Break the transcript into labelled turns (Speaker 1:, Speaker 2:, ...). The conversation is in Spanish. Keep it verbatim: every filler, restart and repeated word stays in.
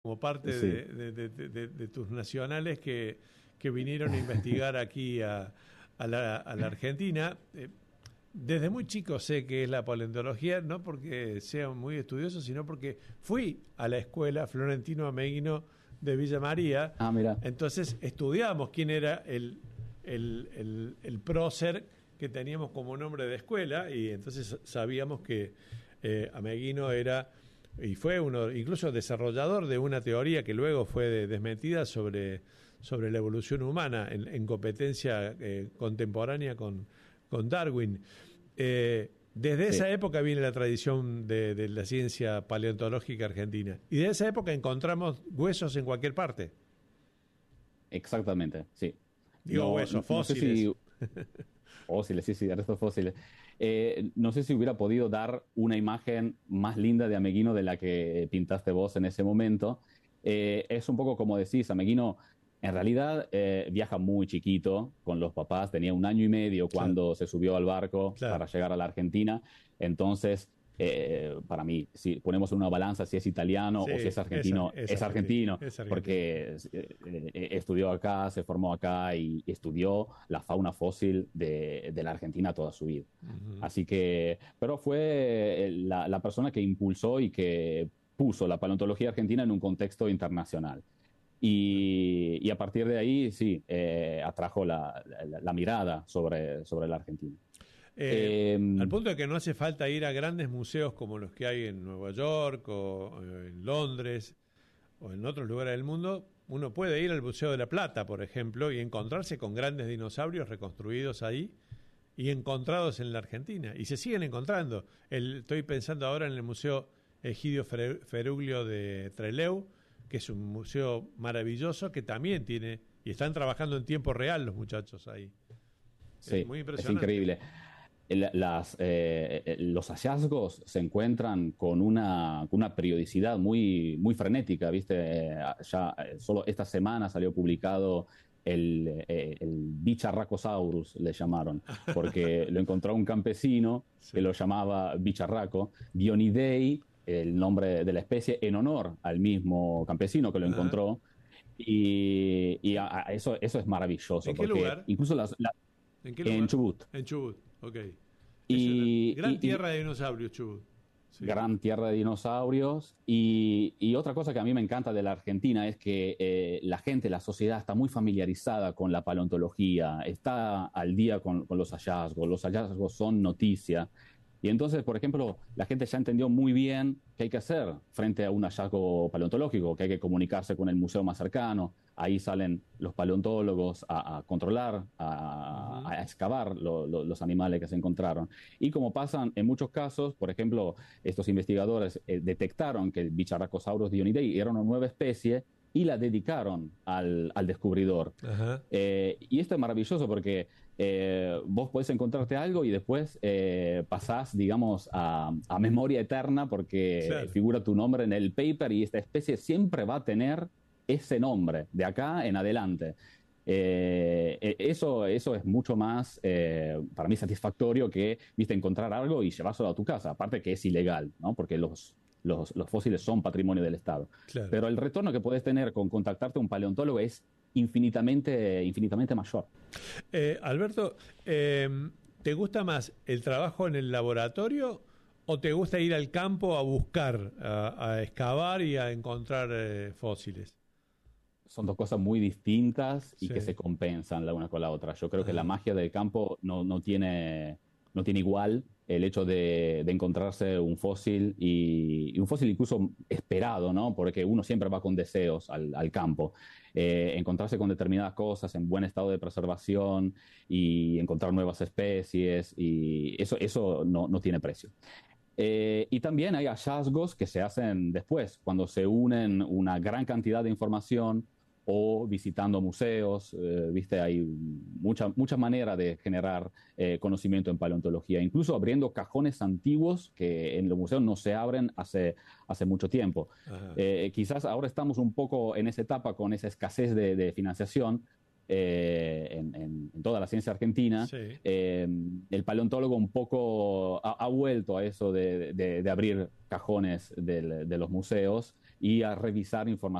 Speaker 1: como parte
Speaker 2: Sí,
Speaker 1: de, de- de- de- de- de tus nacionales que, que vinieron a investigar aquí a, a la, a la Argentina. Eh, desde muy chico sé que es la paleontología, no porque sea muy estudioso, sino porque fui a la escuela Florentino Ameguino de Villa María.
Speaker 2: ah, mira,
Speaker 1: Entonces estudiamos quién era el, el, el, el prócer que teníamos como nombre de escuela, y entonces sabíamos que eh, Ameguino era y fue uno, incluso desarrollador de una teoría que luego fue de- desmentida sobre, sobre la evolución humana en, en competencia eh, contemporánea con, con Darwin. Eh, desde esa
Speaker 2: sí,
Speaker 1: época viene la tradición de, de la ciencia paleontológica argentina. Y de esa época encontramos huesos en cualquier parte.
Speaker 2: exactamente, sí.
Speaker 1: Digo
Speaker 2: No,
Speaker 1: huesos,
Speaker 2: no sé si
Speaker 1: fósiles.
Speaker 2: fósiles, sí, sí, de restos fósiles. Eh, no sé si hubiera podido dar una imagen más linda de Ameguino de la que pintaste vos en ese momento. Eh, es un poco como decís, Ameguino en realidad eh, viaja muy chiquito con los papás, tenía un año y medio
Speaker 1: Claro,
Speaker 2: cuando se subió al barco
Speaker 1: claro.
Speaker 2: para llegar a la Argentina. Entonces, eh, para mí, si ponemos en una balanza si es italiano
Speaker 1: Sí,
Speaker 2: o si es
Speaker 1: es, ar-
Speaker 2: argentino,
Speaker 1: es
Speaker 2: es
Speaker 1: argentino.
Speaker 2: argentino,
Speaker 1: Es argentino.
Speaker 2: porque eh, eh, estudió acá, se formó acá y estudió la fauna fósil de, de la Argentina toda su vida.
Speaker 1: Ujú.
Speaker 2: Así que, pero fue eh, la, la persona que impulsó y que puso la paleontología argentina en un contexto internacional. Y, y a partir de ahí, sí, eh, atrajo la, la, la mirada sobre, sobre la Argentina.
Speaker 1: Eh,
Speaker 2: Eh,
Speaker 1: al punto de que no hace falta ir a grandes museos como los que hay en Nueva York o eh, en Londres o en otros lugares del mundo. Uno puede ir al Museo de la Plata, por ejemplo, y encontrarse con grandes dinosaurios reconstruidos ahí y encontrados en la Argentina. Y se siguen encontrando. El, estoy pensando ahora en el Museo Egidio Fre- Feruglio de Trelew, que es un museo maravilloso que también tiene, y están trabajando en tiempo real los muchachos ahí. Es
Speaker 2: sí,
Speaker 1: muy
Speaker 2: es
Speaker 1: impresionante.
Speaker 2: increíble. El- las, eh, eh, los hallazgos se encuentran con una, con una periodicidad muy, muy frenética, ¿viste? Eh, ya eh, solo esta semana salió publicado el, eh, el Bicharracosaurus, le llamaron, porque lo encontró un campesino que
Speaker 1: Sí.
Speaker 2: lo llamaba bicharraco, Bionidei, el nombre de la especie, en honor al mismo campesino que lo
Speaker 1: Ajá.
Speaker 2: encontró. Y, y a- a eso, eso es
Speaker 1: ¿En
Speaker 2: maravilloso,
Speaker 1: qué
Speaker 2: porque
Speaker 1: lugar?
Speaker 2: incluso las, la-
Speaker 1: ¿En qué
Speaker 2: en
Speaker 1: lugar?
Speaker 2: Chubut.
Speaker 1: En Chubut, ok. Es una
Speaker 2: Y,
Speaker 1: gran
Speaker 2: y-
Speaker 1: tierra
Speaker 2: y
Speaker 1: de dinosaurios, Chubut. Sí.
Speaker 2: gran tierra de dinosaurios. Y, y otra cosa que a mí me encanta de la Argentina es que eh, la gente, la sociedad está muy familiarizada con la paleontología, está al día con, con los hallazgos, los hallazgos son noticia. Y entonces, por ejemplo, la gente ya entendió muy bien qué hay que hacer frente a un hallazgo paleontológico, que hay que comunicarse con el museo más cercano. Ahí salen los paleontólogos a, a controlar, a,
Speaker 1: Ujú.
Speaker 2: a excavar lo- lo- los animales que se encontraron. Y como pasan en muchos casos, por ejemplo, estos investigadores eh, detectaron que el Bicharracosaurus dionidei era una nueva especie y la dedicaron al, al descubridor.
Speaker 1: Ajá.
Speaker 2: Eh, y esto es maravilloso porque eh, vos podés encontrarte algo y después eh, pasás, digamos, a, a memoria eterna porque
Speaker 1: Claro.
Speaker 2: figura tu nombre en el paper y esta especie siempre va a tener ese nombre de acá en adelante. Eh, eh, eso, eso es mucho más, eh, para mí, satisfactorio que, viste, encontrar algo y llevárselo a tu casa. Aparte que es ilegal, ¿no? Porque los, los, los fósiles son patrimonio del Estado.
Speaker 1: Claro.
Speaker 2: Pero el retorno que puedes tener con contactarte a un paleontólogo es infinitamente, infinitamente mayor.
Speaker 1: Eh, Alberto, eh, ¿te gusta más el trabajo en el laboratorio o te gusta ir al campo a buscar, a, a excavar y a encontrar eh, fósiles?
Speaker 2: Son dos cosas muy distintas y que
Speaker 1: Sí.
Speaker 2: se compensan la una con la otra. Yo creo que la
Speaker 1: Ajá.
Speaker 2: magia del campo no, no tiene, no tiene igual el hecho de, de encontrarse un fósil y, y un fósil incluso esperado, ¿no? Porque uno siempre va con deseos al, al campo. Eh, encontrarse con determinadas cosas en buen estado de preservación y encontrar nuevas especies y eso, eso no, no tiene precio. Eh, y también hay hallazgos que se hacen después, cuando se unen una gran cantidad de información o visitando museos, eh, viste, hay mucha, mucha manera de generar eh, conocimiento en paleontología, incluso abriendo cajones antiguos que en los museos no se abren hace, hace mucho tiempo.
Speaker 1: Ajá.
Speaker 2: Eh, quizás ahora estamos un poco en esa etapa con esa escasez de, de financiación, eh, en, en, en toda la ciencia argentina.
Speaker 1: Sí.
Speaker 2: Eh, el paleontólogo un poco ha, ha vuelto a eso de, de, de abrir cajones del, de los museos y a revisar información